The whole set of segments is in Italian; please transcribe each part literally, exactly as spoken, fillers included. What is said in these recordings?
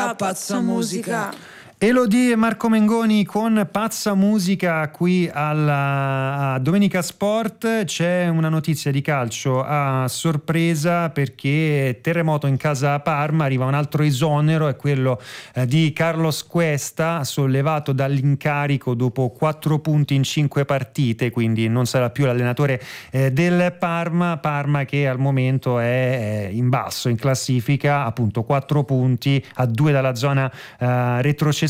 la pazza musica. Elodie e Marco Mengoni con Pazza Musica qui alla a Domenica Sport. C'è una notizia di calcio a sorpresa, perché terremoto in casa Parma, arriva un altro esonero, è quello eh, di Carlos Cuesta, sollevato dall'incarico dopo quattro punti in cinque partite, quindi non sarà più l'allenatore eh, del Parma. Parma che al momento è eh, in basso in classifica, appunto quattro punti a due dalla zona eh, retrocessione.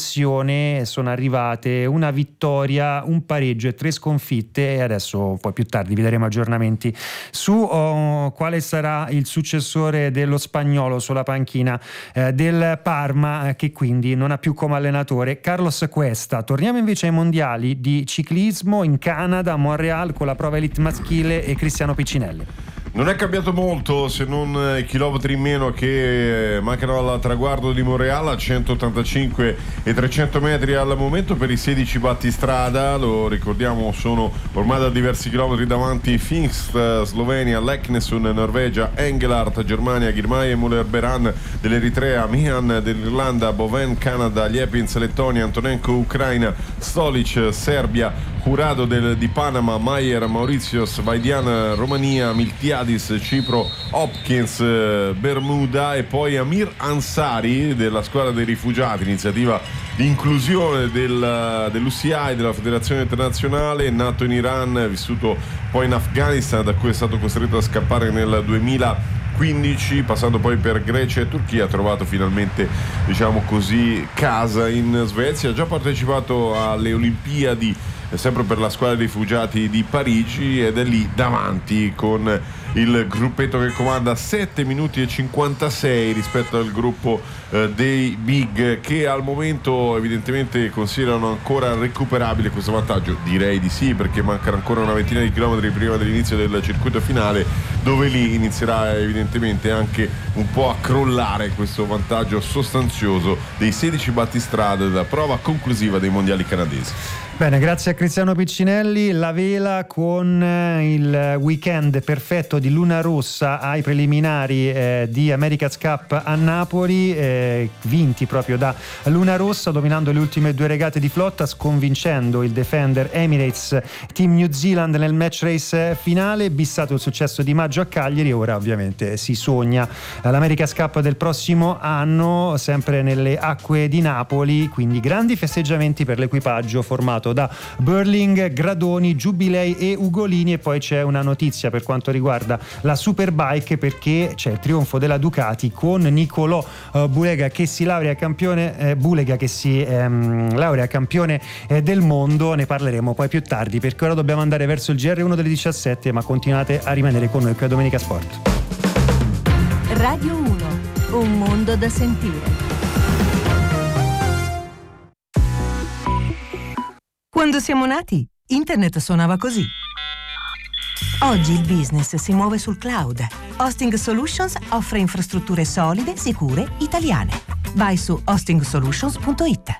Sono arrivate una vittoria, un pareggio e tre sconfitte, e adesso poi più tardi vi daremo aggiornamenti su oh, quale sarà il successore dello spagnolo sulla panchina eh, del Parma, eh, che quindi non ha più come allenatore Carlos Cuesta. Torniamo invece ai mondiali di ciclismo in Canada, a Montreal, con la prova elite maschile e Cristiano Piccinelli. Non è cambiato molto, se non i chilometri in meno che mancano al traguardo di Montreal, a centottantacinque e trecento metri al momento per i sedici battistrada. Lo ricordiamo, sono ormai da diversi chilometri davanti Finst, Slovenia, Leknesund, Norvegia, Engelhardt, Germania, Girmay e Muller-Beran dell'Eritrea, Mihan dell'Irlanda, Boven, Canada, Liepins, Lettonia, Antonenko, Ucraina, Stolic, Serbia, Jurado del, di Panama, Mayer, Mauritius, Vaidian, Romania, Miltiadis, Cipro, Hopkins, Bermuda, e poi Amir Ansari della squadra dei rifugiati, iniziativa di inclusione del, dell'U C I, della Federazione Internazionale, nato in Iran, vissuto poi in Afghanistan, da cui è stato costretto a scappare nel duemilaquindici, passando poi per Grecia e Turchia, ha trovato finalmente, diciamo così, casa in Svezia. Ha già partecipato alle Olimpiadi sempre per la squadra dei rifugiati di Parigi, ed è lì davanti con il gruppetto che comanda sette minuti e cinquantasei rispetto al gruppo eh, dei big, che al momento evidentemente considerano ancora recuperabile questo vantaggio. Direi di sì, perché mancano ancora una ventina di chilometri prima dell'inizio del circuito finale, dove lì inizierà evidentemente anche un po' a crollare questo vantaggio sostanzioso dei sedici battistrada della prova conclusiva dei mondiali canadesi. Bene, grazie a Cristiano Piccinelli. La vela con il weekend perfetto di Luna Rossa ai preliminari eh, di America's Cup a Napoli, eh, vinti proprio da Luna Rossa, dominando le ultime due regate di flotta, sconvincendo il defender Emirates Team New Zealand nel match race finale, bissato il successo di maggio a Cagliari, e ora ovviamente si sogna l'America's Cup del prossimo anno, sempre nelle acque di Napoli, quindi grandi festeggiamenti per l'equipaggio formato da Burling, Gradoni, Giubilei e Ugolini. E poi c'è una notizia per quanto riguarda la Superbike, perché c'è il trionfo della Ducati con Nicolò uh, Bulega che si laurea campione eh, Bulega che si ehm, laurea campione eh, del mondo. Ne parleremo poi più tardi, perché ora dobbiamo andare verso il G R uno delle diciassette, ma continuate a rimanere con noi qui a Domenica Sport. Radio uno, un mondo da sentire. Quando siamo nati, internet suonava così. Oggi il business si muove sul cloud. Hosting Solutions offre infrastrutture solide, sicure, italiane. Vai su hosting solutions punto it.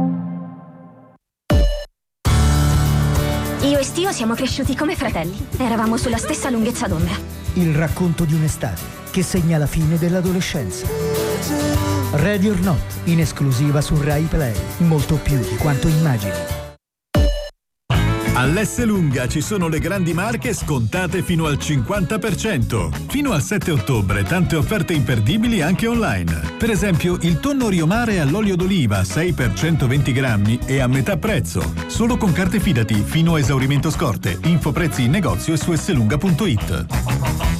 Io e Stio siamo cresciuti come fratelli. Eravamo sulla stessa lunghezza d'onda. Il racconto di un'estate che segna la fine dell'adolescenza. Ready or Not, in esclusiva su Rai Play. Molto più di quanto immagini. All'Esselunga ci sono le grandi marche scontate fino al cinquanta per cento. Fino al sette ottobre tante offerte imperdibili anche online. Per esempio il tonno Rio Mare all'olio d'oliva sei per centoventi grammi e a metà prezzo. Solo con carte Fidati fino a esaurimento scorte. Info prezzi in negozio e su esselunga punto it.